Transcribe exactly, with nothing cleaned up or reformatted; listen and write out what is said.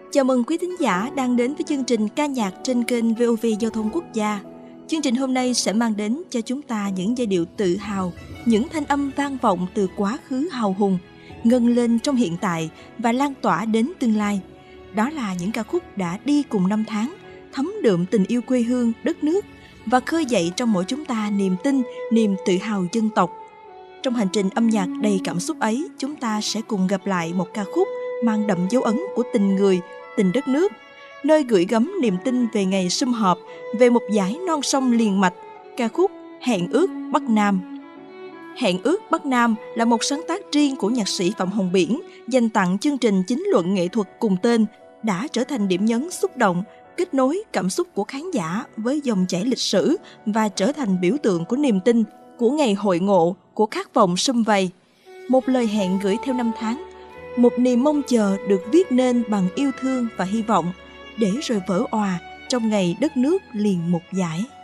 Chào mừng quý thính giả đang đến với chương trình ca nhạc trên kênh vê o vê Giao thông Quốc gia. Chương trình hôm nay sẽ mang đến cho chúng ta những giai điệu tự hào, những thanh âm vang vọng từ quá khứ hào hùng, ngân lên trong hiện tại và lan tỏa đến tương lai. Đó là những ca khúc đã đi cùng năm tháng, thấm đượm tình yêu quê hương, đất nước và khơi dậy trong mỗi chúng ta niềm tin, niềm tự hào dân tộc. Trong hành trình âm nhạc đầy cảm xúc ấy, chúng ta sẽ cùng gặp lại một ca khúc mang đậm dấu ấn của tình người, tình đất nước, nơi gửi gắm niềm tin về ngày sum họp, về một dải non sông liền mạch, ca khúc Hẹn ước Bắc Nam. Hẹn ước Bắc Nam là một sáng tác riêng của nhạc sĩ Phạm Hồng Biển, dành tặng chương trình chính luận nghệ thuật cùng tên, đã trở thành điểm nhấn xúc động, kết nối cảm xúc của khán giả với dòng chảy lịch sử và trở thành biểu tượng của niềm tin, của ngày hội ngộ, của khát vọng sum vầy. Một lời hẹn gửi theo năm tháng, một niềm mong chờ được viết nên bằng yêu thương và hy vọng, để rồi vỡ òa trong ngày đất nước liền một dải.